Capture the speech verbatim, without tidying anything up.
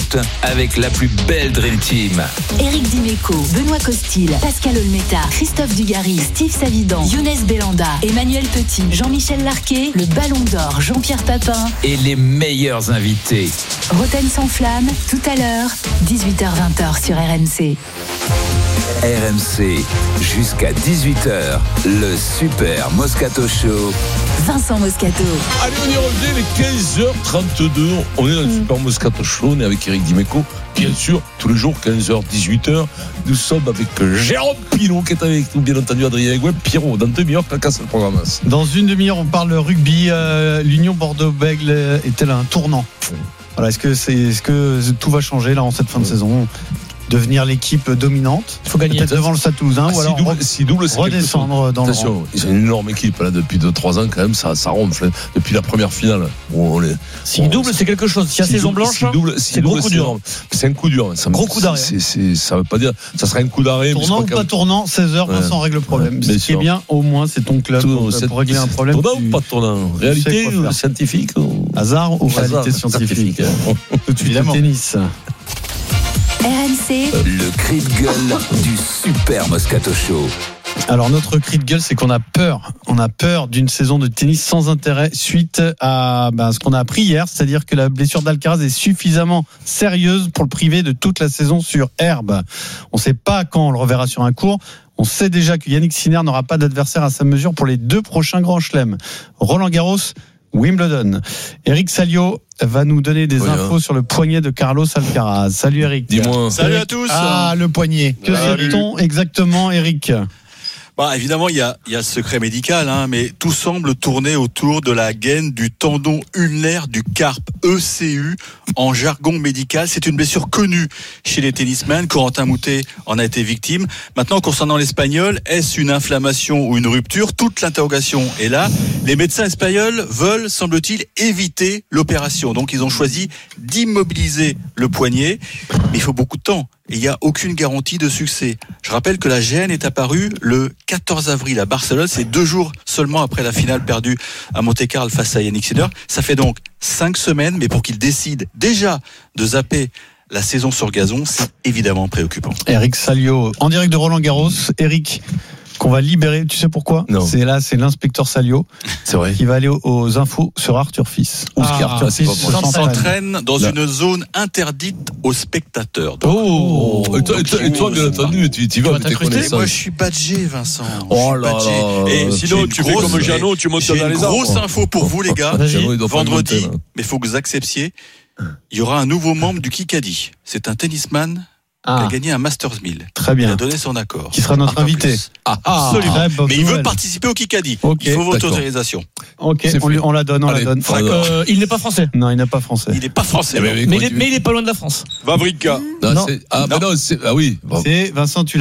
Boost avec la plus belle Dream Team. Éric Dimeco, Benoît Costil, Pascal Olmeta, Christophe Dugarry, Steve Savidan, Younes Belanda, Emmanuel Petit, Jean-Michel Larquet, le Ballon d'Or, Jean-Pierre Papin Et les meilleurs invités. Roten sans flamme, tout à l'heure, dix-huit heures vingt sur R M C. R M C, jusqu'à dix-huit heures, le Super Moscato Show. Vincent Moscato. Allez, on y revient, il est quinze heures trente-deux. On est dans le Super Moscato Show, on est avec Éric Dimeco. Bien sûr, tous les jours, quinze heures, dix-huit heures. Nous sommes avec Jérôme Pilot qui est avec nous, bien entendu, Adrien Egouin. Pierrot, dans deux demi-heures, cacasse le programme. Dans une demi-heure, on parle rugby. Euh, L'Union Bordeaux-Bègles est-elle un tournant ? Voilà, est-ce que, c'est, est-ce que tout va changer là en cette fin de saison ? Devenir l'équipe dominante, il faut gagner peut-être devant le Stade Toulousain, ah, ou alors si double, si double, redescendre dans Attention, le rang. Ils ont une énorme équipe là depuis deux trois ans quand même, ça, ça ronfle depuis la première finale. On les, si on, double, c'est quelque chose. Si y a si saison double, blanche, si double, si c'est double, gros coup c'est dur. C'est un coup dur. Ça gros coup d'arrêt. C'est, c'est, ça veut pas dire. Ça sera un coup d'arrêt. Tournant ou pas tournant, seize heures, ouais. Vincent règle le problème. Ouais, ce qui est bien, au moins, c'est ton club Tout, pour, pour régler un problème. Tournant ou pas tournant ? Réalité ou scientifique ou hasard ou réalité scientifique ? Tout de suite, le tennis. R M C, le cri de gueule du Super Moscato Show. Alors notre cri de gueule, c'est qu'on a peur. On a peur d'une saison de tennis sans intérêt suite à ben, ce qu'on a appris hier, c'est-à-dire que la blessure d'Alcaraz est suffisamment sérieuse pour le priver de toute la saison sur herbe. On ne sait pas quand on le reverra sur un court. On sait déjà que Yannick Sinner n'aura pas d'adversaire à sa mesure pour les deux prochains grands chelems. Roland Garros, Wimbledon. Eric Salio va nous donner des oui, infos hein. sur le poignet de Carlos Alcaraz. Salut Eric. Dis-moi. Salut à tous. Ah, le poignet. Que sait-on exactement, Eric ? Bah, évidemment, il y a, il y a le secret médical, hein, mais tout semble tourner autour de la gaine du tendon ulnaire du carpe, E C U, en jargon médical. C'est une blessure connue chez les tennismen. Corentin Moutet en a été victime. Maintenant, concernant l'Espagnol, est-ce une inflammation ou une rupture ? Toute l'interrogation est là. Les médecins espagnols veulent, semble-t-il, éviter l'opération. Donc, ils ont choisi d'immobiliser le poignet. Mais il faut beaucoup de temps. Et il n'y a aucune garantie de succès. Je rappelle que la gêne est apparue le quatorze avril à Barcelone. C'est deux jours seulement après la finale perdue à Monte-Carlo face à Yannick Sinner. Ça fait donc cinq semaines, mais pour qu'il décide déjà de zapper la saison sur gazon, c'est évidemment préoccupant. Eric Salio, en direct de Roland Garros. Eric, qu'on va libérer, tu sais pourquoi ? Non. C'est là, c'est l'inspecteur Salio. C'est vrai. Qui va aller aux, aux infos sur Arthur Fils. Où ah, Arthur Fils s'entraîne dans là. Une zone interdite aux spectateurs. Donc, oh, oh, et toi, et toi bien entendu, tu y vas avec tes connaissances. Moi, je suis badgé, Vincent. Oh là là. Et sinon, tu fais comme Jeannot, tu montes dans les arbres. J'ai une grosse info pour vous, les gars. Vendredi, mais il faut que vous acceptiez, il y aura un nouveau membre du Kikadi. C'est un tennisman. Ah. Qui a gagné un Masters mille. Très bien. Il a donné son accord. Qui sera notre invité. Ah, absolument. Ah, mais il veut participer au Kikadi. Okay. Il faut votre D'accord. autorisation. Ok, on, on la donne, on Allez, la donne. Euh, il n'est pas français. Non, il n'est pas français. Il n'est pas français. Mais, mais, mais, il, est, mais il est pas loin de la France. Vavrika. Non, non. C'est, ah, non. Mais non c'est, ah oui. Bon. C'est Vincent, tu